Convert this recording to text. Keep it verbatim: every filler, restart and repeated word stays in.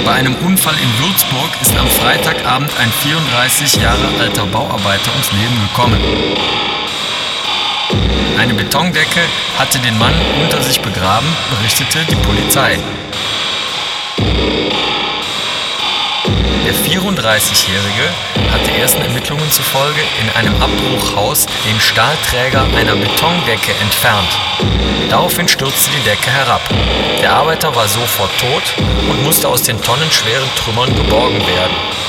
Bei einem Unfall in Würzburg ist am Freitagabend ein vierunddreißig Jahre alter Bauarbeiter ums Leben gekommen. Eine Betondecke hatte den Mann unter sich begraben, berichtete die Polizei. Der vierunddreißigjährige hatte ersten Ermittlungen zufolge in einem Abbruchhaus den Stahlträger einer Betondecke entfernt. Daraufhin stürzte die Decke herab. Der Arbeiter war sofort tot und musste aus den tonnenschweren Trümmern geborgen werden.